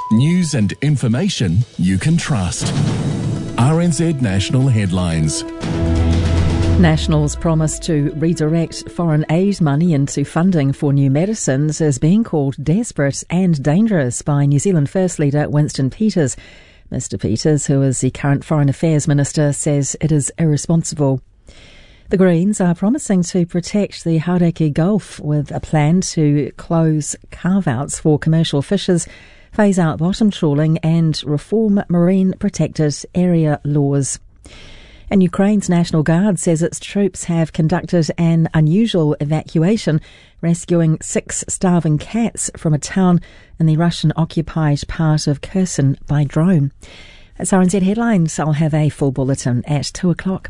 News and information you can trust. RNZ National Headlines. Nationals' promise to redirect foreign aid money into funding for new medicines is being called desperate and dangerous by New Zealand First Leader Winston Peters. Mr Peters, who is the current Foreign Affairs Minister, says it is irresponsible. The Greens are promising to protect the Hauraki Gulf with a plan to close carve-outs for commercial fishers, phase out bottom trawling and reform marine protected area laws. And Ukraine's National Guard says its troops have conducted an unusual evacuation, rescuing 6 starving cats from a town in the Russian-occupied part of Kherson by drone. That's RNZ Headlines. I'll have a full bulletin at 2 o'clock.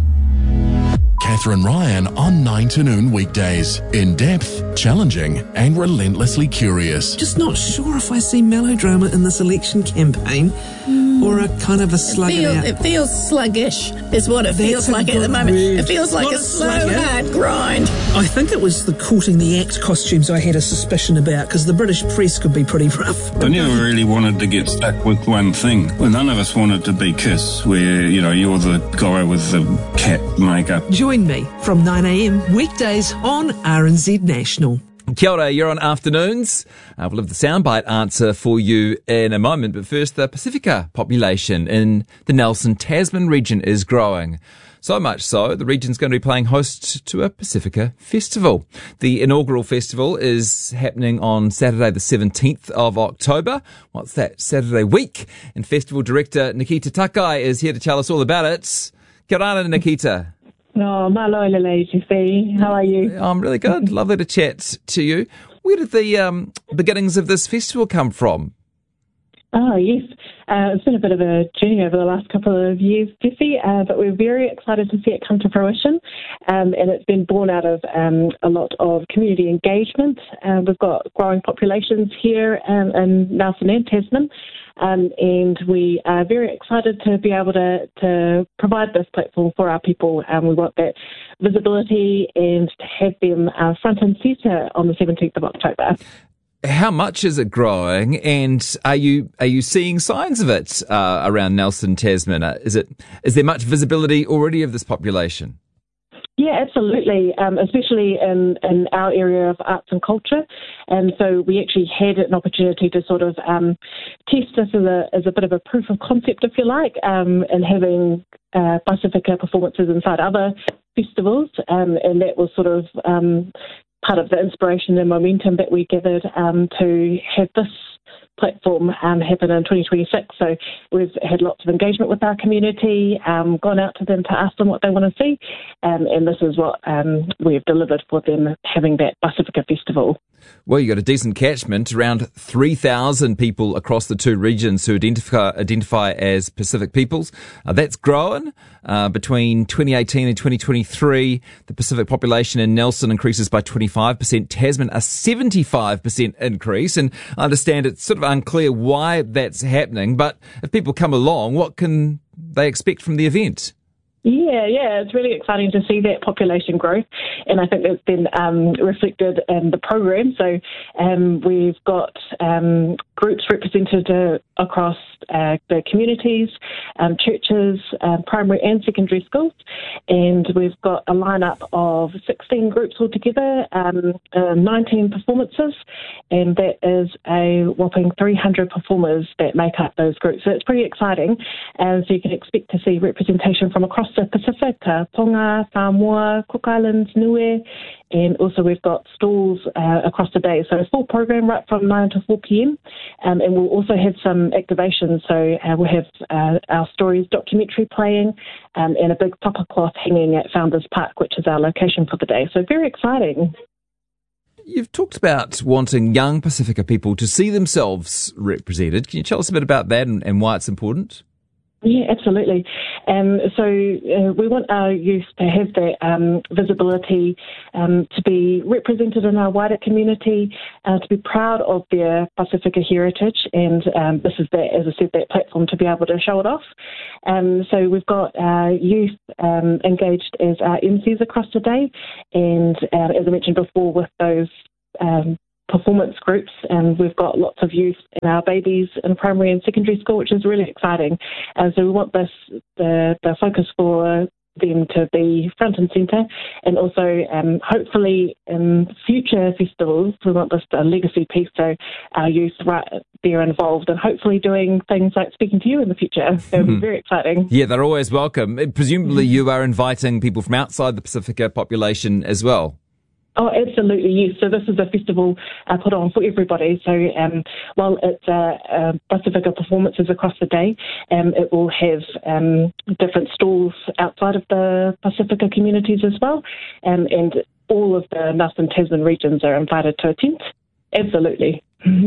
Catherine Ryan on 9 to noon weekdays. In-depth, challenging and relentlessly curious. Just not sure if I see melodrama in this election campaign or a kind of a slug it out. It feels sluggish is what it feels like at the moment. Word. It feels like a slow, hard grind. I think it was the courting the act costumes I had a suspicion about, because the British press could be pretty rough. I never really wanted to get stuck with one thing. Well, none of us wanted to be Kiss, where, you're the guy with the cat makeup. Join me from 9am weekdays on RNZ National. Kia ora, you're on Afternoons. We'll have the soundbite answer for you in a moment, but first, the Pacifica population in the Nelson Tasman region is growing. So much so, the region's going to be playing host to a Pacifica festival. The inaugural festival is happening on Saturday the 17th of October. What's that, Saturday week? And festival director Nikita Takai is here to tell us all about it. Kia ora, Nikita. No, malo lele, Jeffy. How are you? I'm really good. Lovely to chat to you. Where did the beginnings of this festival come from? Oh, yes. It's been a bit of a journey over the last couple of years, Jeffy, but we're very excited to see it come to fruition. And it's been born out of a lot of community engagement. We've got growing populations here in Nelson and Tasman. And we are very excited to be able to provide this platform for our people. We want that visibility and to have them front and centre on the 17th of October. How much is it growing, and are you seeing signs of it around Nelson, Tasman? Is there much visibility already of this population? Yeah, absolutely, especially in our area of arts and culture. And so we actually had an opportunity to sort of test this as a bit of a proof of concept, if you like, and having Pacifica performances inside other festivals. And that was sort of part of the inspiration and momentum that we gathered to have this platform happen in 2026. So we've had lots of engagement with our community, gone out to them to ask them what they want to see, and this is what we've delivered for them, having that Pacifica Festival. Well, you got a decent catchment, around 3,000 people across the two regions who identify as Pacific peoples. That's grown. Between 2018 and 2023, the Pacific population in Nelson increases by 25%, Tasman a 75% increase, and I understand it's sort of unclear why that's happening, but if people come along, what can they expect from the event? Yeah, it's really exciting to see that population growth, and I think that's been reflected in the program. So we've got groups represented across the communities, churches, primary and secondary schools, and we've got a lineup of 16 groups altogether, 19 performances, and that is a whopping 300 performers that make up those groups. So it's pretty exciting, and so you can expect to see representation from across the Pacific, Tonga, Samoa, Cook Islands, Niue, and also we've got stalls across the day. So a full program right from 9 to 4 p.m. And we'll also have some activations. So we'll have our stories documentary playing and a big tapa cloth hanging at Founders Park, which is our location for the day. So very exciting. You've talked about wanting young Pacifica people to see themselves represented. Can you tell us a bit about that and why it's important? Yeah, absolutely. So we want our youth to have that visibility, to be represented in our wider community, to be proud of their Pacifica heritage, and this is that, as I said, that platform to be able to show it off. So we've got our youth engaged as our MCs across the day, and as I mentioned before, with those performance groups, and we've got lots of youth in our babies in primary and secondary school, which is really exciting. So we want the focus for them to be front and centre, and also hopefully in future festivals we want this a legacy piece, so our youth right there involved and hopefully doing things like speaking to you in the future. It would be very exciting. Yeah, they're always welcome. Presumably you are inviting people from outside the Pacifica population as well. Oh, absolutely, yes. So this is a festival put on for everybody. So while it's Pacifica performances across the day, it will have different stalls outside of the Pacifica communities as well. And all of the Nelson Tasman regions are invited to attend. Absolutely.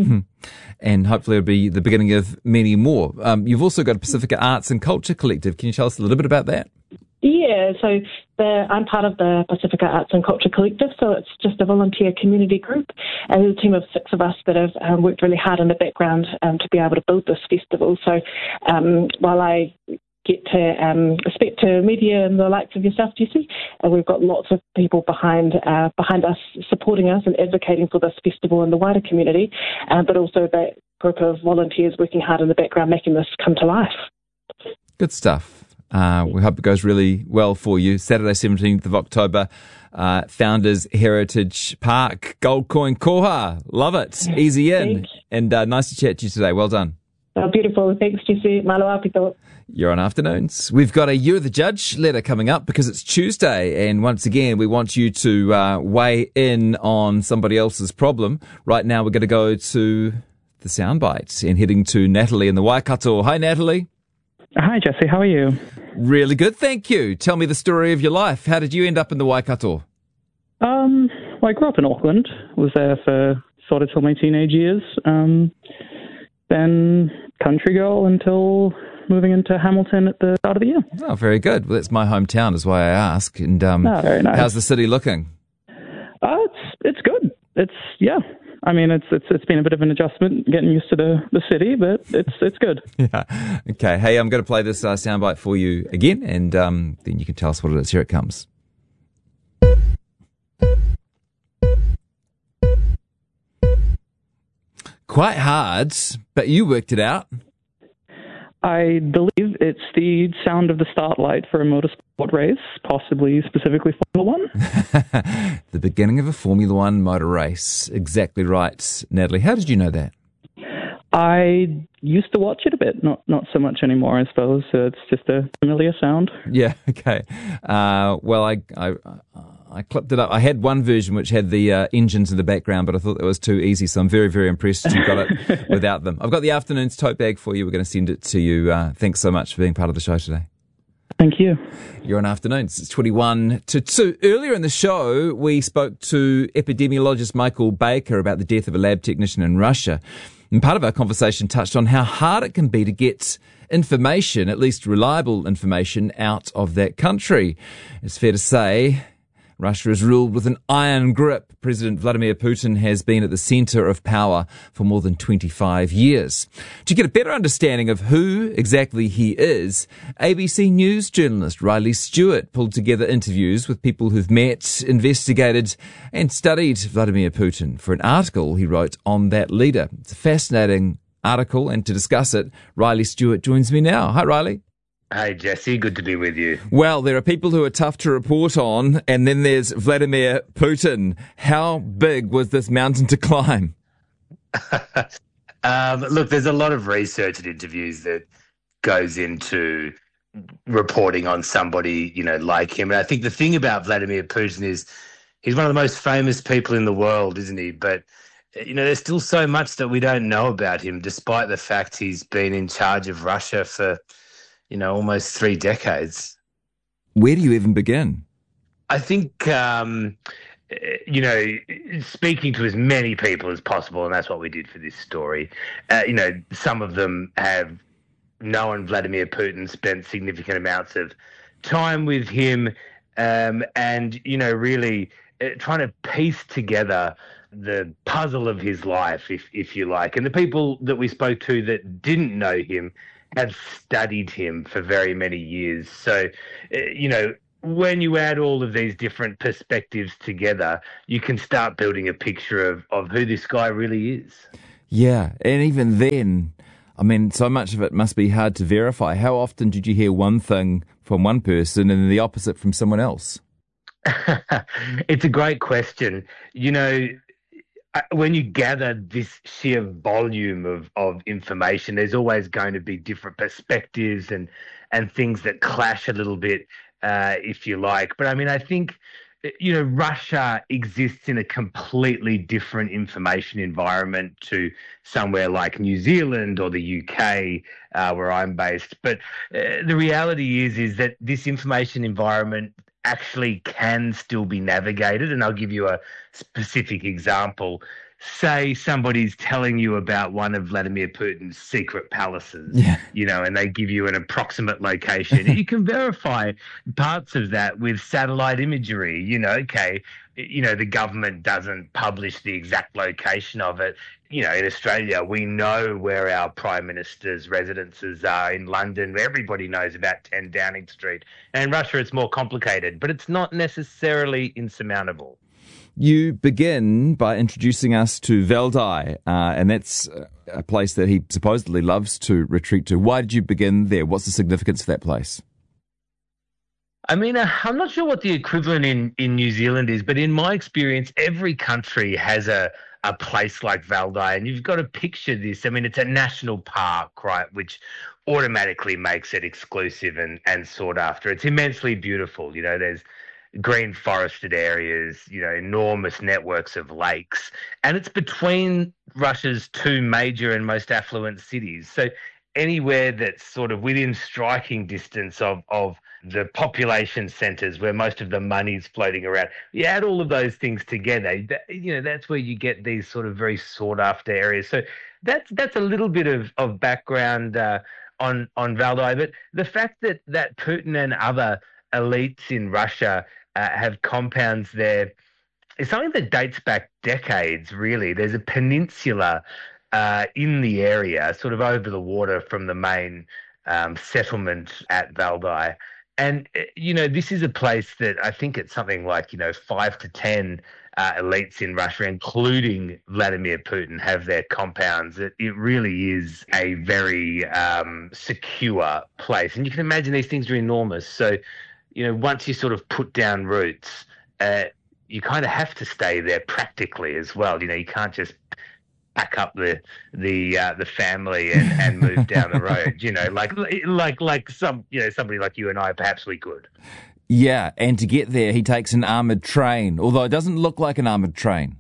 And hopefully it'll be the beginning of many more. You've also got a Pacifica Arts and Culture Collective. Can you tell us a little bit about that? Yeah, so I'm part of the Pacifica Arts and Culture Collective, so it's just a volunteer community group, and there's a team of 6 of us that have worked really hard in the background to be able to build this festival. So while I get to speak to media and the likes of yourself, Jesse, we've got lots of people behind us, supporting us and advocating for this festival in the wider community, but also that group of volunteers working hard in the background making this come to life. Good stuff. We hope it goes really well for you. Saturday, 17th of October, Founders Heritage Park, Gold Coin Koha. Love it. Easy in. And nice to chat to you today. Well done. Oh, beautiful. Thanks, Jesse. Malo apito. You're on Afternoons. We've got a You're the Judge letter coming up because it's Tuesday. And once again, we want you to weigh in on somebody else's problem. Right now, we're going to go to the soundbite and heading to Natalie in the Waikato. Hi, Natalie. Hi, Jesse. How are you? Really good, thank you. Tell me the story of your life. How did you end up in the Waikato? Well, I grew up in Auckland. Was there for sort of till my teenage years. Then country girl until moving into Hamilton at the start of the year. Oh, very good. Well, that's my hometown, is why I ask. And very nice. How's the city looking? It's good. I mean, it's been a bit of an adjustment getting used to the city, but it's good. Yeah. Okay. Hey, I'm going to play this soundbite for you again, and then you can tell us what it is. Here it comes. Quite hard, but you worked it out. I believe it's the sound of the start light for a motorsport race, possibly specifically Formula One. The beginning of a Formula One motor race. Exactly right, Natalie. How did you know that? I used to watch it a bit, not so much anymore, I suppose. So it's just a familiar sound. Yeah, okay. Well, I clipped it up. I had one version which had the engines in the background, but I thought that was too easy, so I'm very, very impressed you got it without them. I've got the afternoon's tote bag for you. We're going to send it to you. Thanks so much for being part of the show today. Thank you. You're on Afternoons. It's 21 to 2. Earlier in the show, we spoke to epidemiologist Michael Baker about the death of a lab technician in Russia. And part of our conversation touched on how hard it can be to get information, at least reliable information, out of that country. It's fair to say Russia is ruled with an iron grip. President Vladimir Putin has been at the centre of power for more than 25 years. To get a better understanding of who exactly he is, ABC News journalist Riley Stewart pulled together interviews with people who've met, investigated and studied Vladimir Putin for an article he wrote on that leader. It's a fascinating article, and to discuss it, Riley Stewart joins me now. Hi, Riley. Hey, Jesse. Good to be with you. Well, there are people who are tough to report on, and then there's Vladimir Putin. How big was this mountain to climb? Look, there's a lot of research and interviews that goes into reporting on somebody, like him. And I think the thing about Vladimir Putin is he's one of the most famous people in the world, isn't he? But, there's still so much that we don't know about him, despite the fact he's been in charge of Russia for almost 3 decades. Where do you even begin? I think, speaking to as many people as possible, and that's what we did for this story. Some of them have known Vladimir Putin, spent significant amounts of time with him, and, really trying to piece together the puzzle of his life, if you like. And the people that we spoke to that didn't know him have studied him for very many years. So, when you add all of these different perspectives together, you can start building a picture of who this guy really is. Yeah, and even then, I mean, so much of it must be hard to verify. How often did you hear one thing from one person and then the opposite from someone else? It's a great question. You know, when you gather this sheer volume of information, there's always going to be different perspectives and things that clash a little bit, if you like. But I mean, I think, you know, Russia exists in a completely different information environment to somewhere like New Zealand or the UK, where I'm based. But the reality is that this information environment actually can still be navigated. And I'll give you a specific example. Say somebody's telling you about one of Vladimir Putin's secret palaces, you know, and they give you an approximate location. You can verify parts of that with satellite imagery. You know, okay, you know, the government doesn't publish the exact location of it. You know, in Australia, we know where our Prime Minister's residences are in London. Everybody knows about 10 Downing Street. And in Russia, it's more complicated, but it's not necessarily insurmountable. You begin by introducing us to Valdai, and that's a place that he supposedly loves to retreat to. Why did you begin there? What's the significance of that place? I mean, I'm not sure what the equivalent in New Zealand is, but in my experience, every country has a place like Valdai, and you've got to picture this. I mean, it's a national park, right, which automatically makes it exclusive and sought after. It's immensely beautiful. You know, there's green forested areas, you know, enormous networks of lakes, and it's between Russia's two major and most affluent cities. So anywhere that's sort of within striking distance of the population centres where most of the money's floating around, you add all of those things together, you know, that's where you get these sort of very sought after areas. So that's a little bit of background on Valdai. But the fact that Putin and other elites in Russia have compounds there is something that dates back decades, really. There's a peninsula in the area, sort of over the water from the main settlement at Valdai. And, you know, this is a place that I think it's something like, you know, 5 to 10 elites in Russia, including Vladimir Putin, have their compounds. It really is a very secure place. And you can imagine these things are enormous. So, you know, once you sort of put down roots, you kind of have to stay there practically as well. You know, you can't just pack up the family and move down the road. You know, like somebody like you and I, perhaps we could. Yeah, and to get there, he takes an armoured train, although it doesn't look like an armoured train.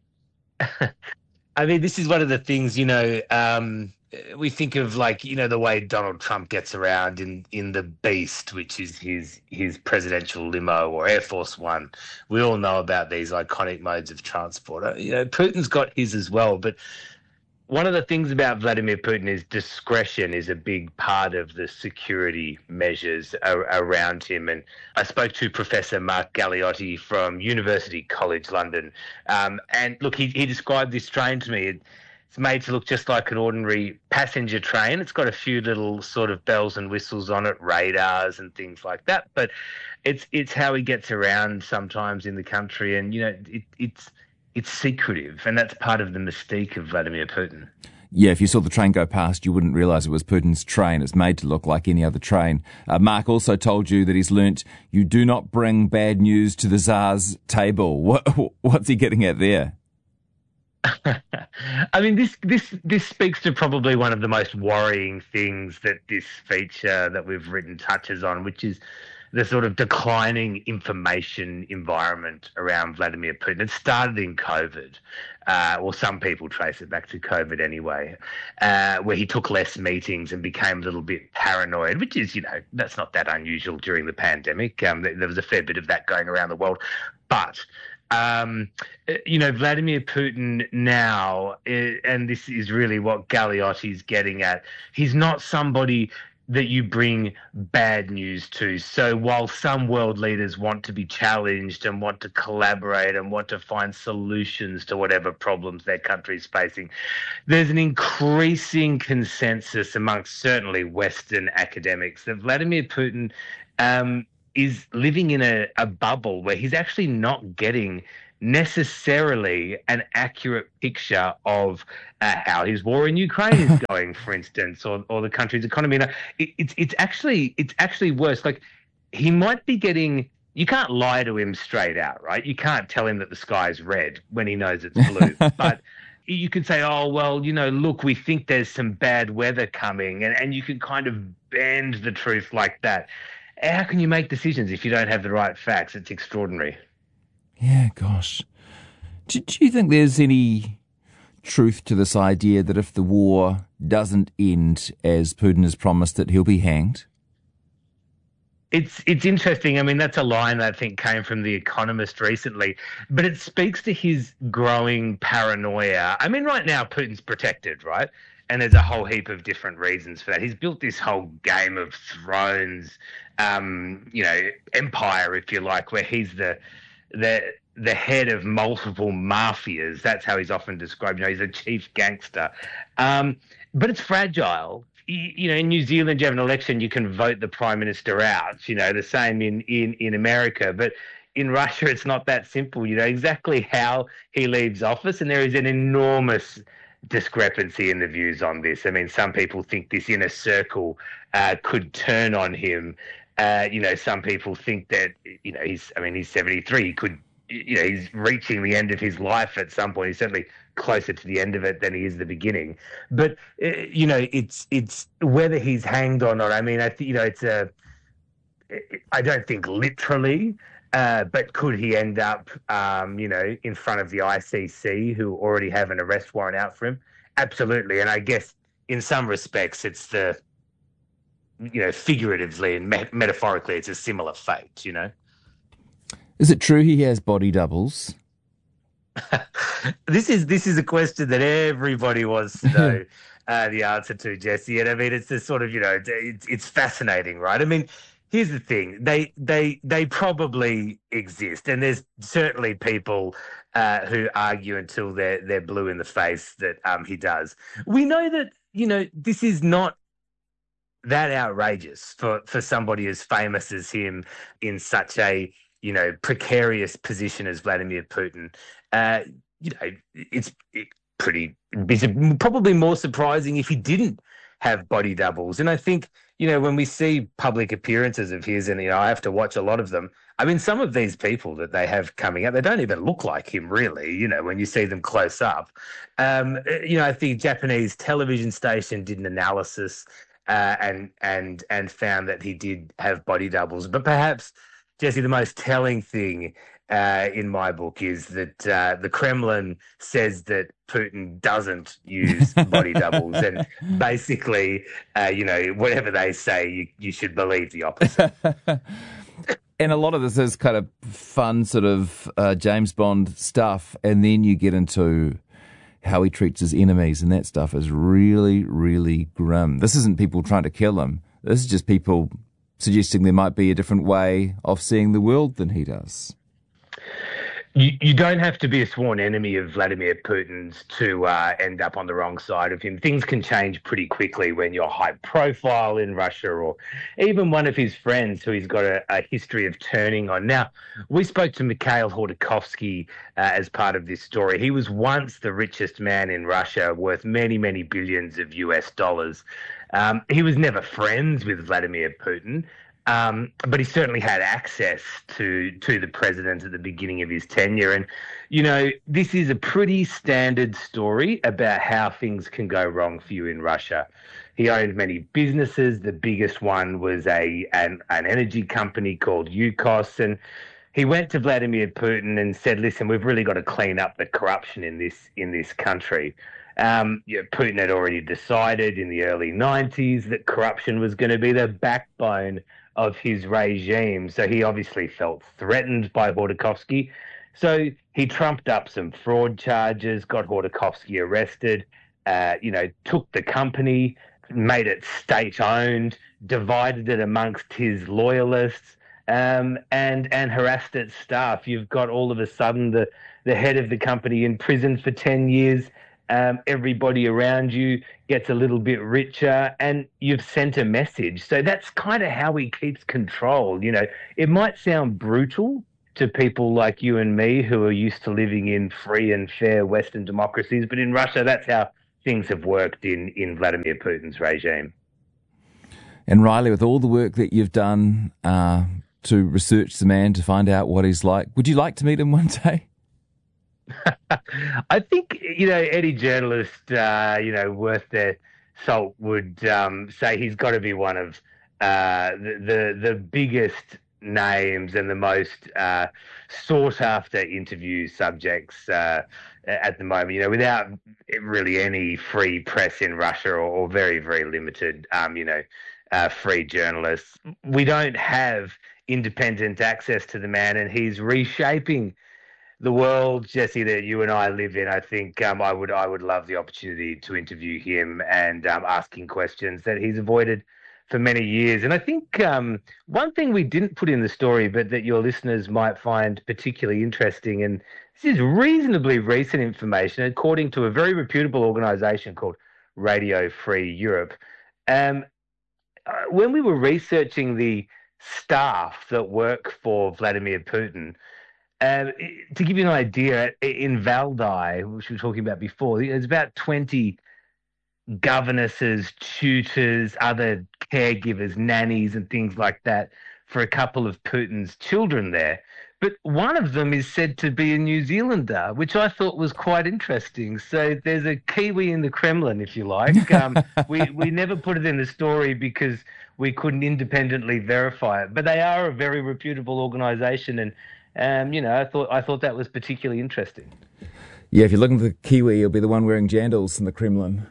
I mean, this is one of the things, you know, we think of, like, you know, the way Donald Trump gets around in the Beast, which is his presidential limo, or Air Force One. We all know about these iconic modes of transport. You know, Putin's got his as well, but one of the things about Vladimir Putin is discretion is a big part of the security measures around him. And I spoke to Professor Mark Galeotti from University College London. And look, he described this train to me. It's made to look just like an ordinary passenger train. It's got a few little sort of bells and whistles on it, radars and things like that. But it's how he gets around sometimes in the country. And, you know, it's secretive, and that's part of the mystique of Vladimir Putin. Yeah, if you saw the train go past, you wouldn't realise it was Putin's train. It's made to look like any other train. Mark also told you that he's learnt you do not bring bad news to the Tsar's table. What's he getting at there? I mean, this speaks to probably one of the most worrying things that this feature that we've written touches on, which is the sort of declining information environment around Vladimir Putin. It started in COVID. Some people trace it back to COVID anyway, where he took less meetings and became a little bit paranoid, which is, you know, that's not that unusual during the pandemic. There was a fair bit of that going around the world. But you know, Vladimir Putin now, and this is really what Galeotti's getting at, he's not somebody that you bring bad news to. So while some world leaders want to be challenged and want to collaborate and want to find solutions to whatever problems their country is facing, there's an increasing consensus amongst certainly Western academics that Vladimir Putin is living in a bubble where he's actually not getting necessarily an accurate picture of how his war in Ukraine is going, for instance, or the country's economy. It's actually worse. Like, he might be getting. You can't lie to him straight out, right? You can't tell him that the sky's red when he knows it's blue. But you could say, oh, well, look, we think there's some bad weather coming, and you can kind of bend the truth like that. How can you make decisions if you don't have the right facts? It's extraordinary. Yeah, gosh. Do you think there's any truth to this idea that if the war doesn't end as Putin has promised, that he'll be hanged? It's interesting. I mean, that's a line that I think came from The Economist recently, but it speaks to his growing paranoia. I mean, right now, Putin's protected, right? And there's a whole heap of different reasons for that. He's built this whole Game of Thrones, empire, if you like, where he's the head of multiple mafias. That's how he's often described. He's a chief gangster. But it's fragile. In New Zealand, you have an election, you can vote the prime minister out. The same in America. But in Russia, it's not that simple. You know exactly how he leaves office, and there is an enormous discrepancy in the views on this. I mean, some people think this inner circle could turn on him. Some people think that, he's 73. He could, he's reaching the end of his life at some point. He's certainly closer to the end of it than he is the beginning. But, it's whether he's hanged or not. I mean, I don't think literally, but could he end up, in front of the ICC, who already have an arrest warrant out for him? Absolutely. And I guess in some respects, it's figuratively and metaphorically, it's a similar fate, Is it true he has body doubles? This is a question that everybody wants to know the answer to, Jesse. And I mean, it's this sort of, it's fascinating, right? I mean, here's the thing: they probably exist, and there's certainly people who argue until they're blue in the face that he does. We know that this is not that outrageous for somebody as famous as him in such a precarious position as Vladimir Putin. It's probably more surprising if he didn't have body doubles. And I think, when we see public appearances of his, and, I have to watch a lot of them, I mean, some of these people that they have coming out, they don't even look like him, really, when you see them close up. I think a Japanese television station did an analysis and found that he did have body doubles. But perhaps, Jesse, the most telling thing in my book is that the Kremlin says that Putin doesn't use body doubles, and basically, whatever they say, you should believe the opposite. And a lot of this is kind of fun sort of James Bond stuff, and then you get into how he treats his enemies, and that stuff is really, really grim. This isn't people trying to kill him. This is just people suggesting there might be a different way of seeing the world than he does. You don't have to be a sworn enemy of Vladimir Putin's to end up on the wrong side of him. Things can change pretty quickly when you're high profile in Russia, or even one of his friends who he's got a history of turning on. Now, we spoke to Mikhail Khodorkovsky as part of this story. He was once the richest man in Russia, worth many, many billions of US dollars. He was never friends with Vladimir Putin. But he certainly had access to the president at the beginning of his tenure. And, this is a pretty standard story about how things can go wrong for you in Russia. He owned many businesses. The biggest one was an energy company called Yukos. And he went to Vladimir Putin and said, listen, we've really got to clean up the corruption in this country. Putin had already decided in the early 90s that corruption was going to be the backbone of his regime. So he obviously felt threatened by Khodorkovsky. So he trumped up some fraud charges, got Khodorkovsky arrested, took the company, made it state-owned, divided it amongst his loyalists, and harassed its staff. You've got all of a sudden the head of the company in prison for 10 years, everybody around you gets a little bit richer, and you've sent a message. So that's kind of how he keeps control. You know, it might sound brutal to people like you and me who are used to living in free and fair Western democracies, but in Russia, that's how things have worked in Vladimir Putin's regime. And Riley, with all the work that you've done to research the man, to find out what he's like, would you like to meet him one day? I think, any journalist, worth their salt would say he's got to be one of the biggest names and the most sought-after interview subjects at the moment, without really any free press in Russia or very, very limited, free journalists. We don't have independent access to the man, and he's reshaping the world, Jesse, that you and I live in. I think I would love the opportunity to interview him and asking questions that he's avoided for many years. And I think one thing we didn't put in the story, but that your listeners might find particularly interesting, and this is reasonably recent information, according to a very reputable organisation called Radio Free Europe. When we were researching the staff that work for Vladimir Putin, to give you an idea, in Valdai, which we were talking about before, there's about 20 governesses, tutors, other caregivers, nannies and things like that for a couple of Putin's children there. But one of them is said to be a New Zealander, which I thought was quite interesting. So there's a Kiwi in the Kremlin, if you like. We never put it in the story because we couldn't independently verify it. But they are a very reputable organisation, and I thought that was particularly interesting. Yeah, if you're looking for the Kiwi, you'll be the one wearing jandals in the Kremlin.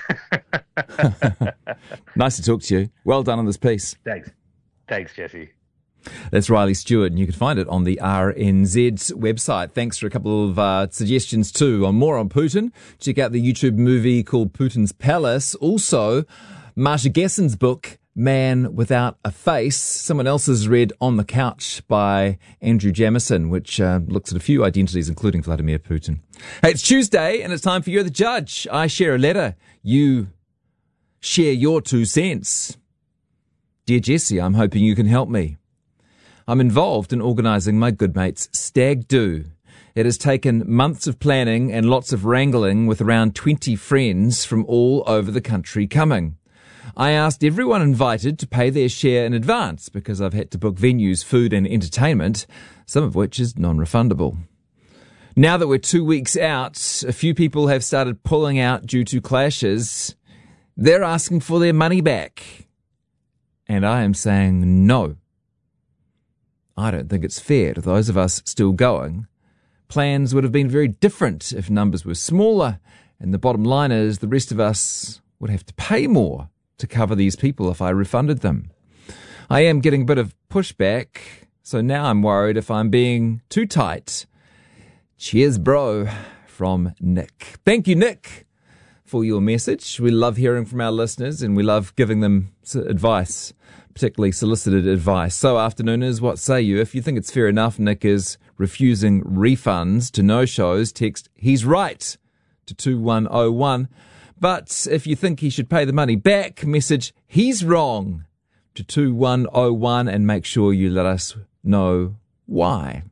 Nice to talk to you. Well done on this piece. Thanks, Jesse. That's Riley Stewart, and you can find it on the RNZ's website. Thanks for a couple of suggestions too on more on Putin. Check out the YouTube movie called Putin's Palace. Also, Marsha Gessen's book, Man Without a Face. Someone else has read On the Couch by Andrew Jamieson, which looks at a few identities, including Vladimir Putin. Hey, it's Tuesday, and it's time for You're the Judge. I share a letter. You share your 2 cents. Dear Jesse, I'm hoping you can help me. I'm involved in organising my good mate's stag do. It has taken months of planning and lots of wrangling with around 20 friends from all over the country coming. I asked everyone invited to pay their share in advance because I've had to book venues, food and entertainment, some of which is non-refundable. Now that we're 2 weeks out, a few people have started pulling out due to clashes. They're asking for their money back. And I am saying no. I don't think it's fair to those of us still going. Plans would have been very different if numbers were smaller, and the bottom line is the rest of us would have to pay more to cover these people if I refunded them. I am getting a bit of pushback, so now I'm worried if I'm being too tight. Cheers, bro, from Nick. Thank you, Nick, for your message. We love hearing from our listeners, and we love giving them advice, particularly solicited advice. So, afternooners, what say you? If you think it's fair enough Nick is refusing refunds to no-shows, text "he's right" to 2101. But if you think he should pay the money back, message "he's wrong" to 2101 and make sure you let us know why.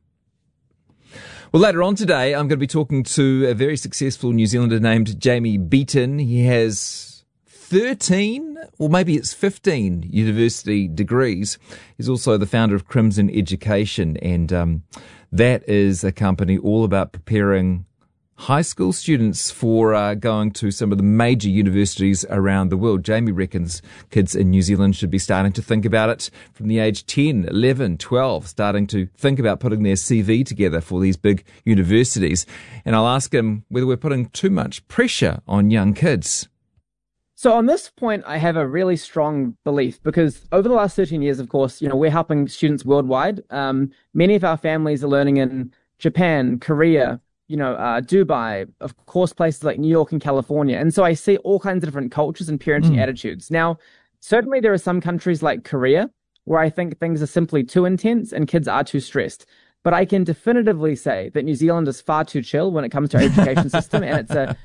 Well, later on today, I'm going to be talking to a very successful New Zealander named Jamie Beaton. He has 13, or maybe it's 15 university degrees. He's also the founder of Crimson Education, and that is a company all about preparing high school students for going to some of the major universities around the world. Jamie reckons kids in New Zealand should be starting to think about it from the age 10, 11, 12, starting to think about putting their CV together for these big universities. And I'll ask him whether we're putting too much pressure on young kids. So on this point, I have a really strong belief because over the last 13 years, of course, we're helping students worldwide. Many of our families are learning in Japan, Korea, Dubai, of course, places like New York and California. And so I see all kinds of different cultures and parenting attitudes. Now, certainly there are some countries like Korea where I think things are simply too intense and kids are too stressed. But I can definitively say that New Zealand is far too chill when it comes to our education system, and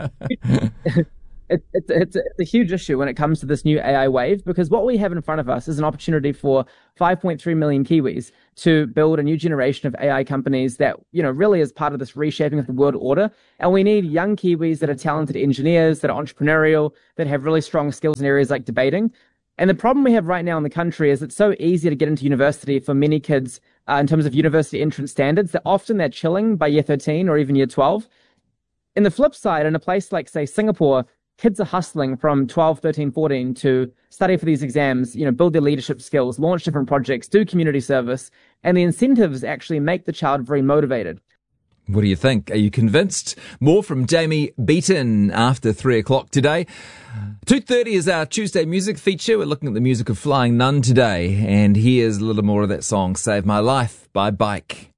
it's a huge issue when it comes to this new AI wave, because what we have in front of us is an opportunity for 5.3 million Kiwis to build a new generation of AI companies that, really is part of this reshaping of the world order. And we need young Kiwis that are talented engineers, that are entrepreneurial, that have really strong skills in areas like debating. And the problem we have right now in the country is it's so easy to get into university for many kids in terms of university entrance standards that often they're chilling by year 13 or even year 12. In the flip side, in a place like, say, Singapore, kids are hustling from 12, 13, 14 to study for these exams, build their leadership skills, launch different projects, do community service, and the incentives actually make the child very motivated. What do you think? Are you convinced? More from Jamie Beaton after 3 o'clock today. 2:30 is our Tuesday music feature. We're looking at the music of Flying Nun today. And here's a little more of that song, Save My Life by Bike.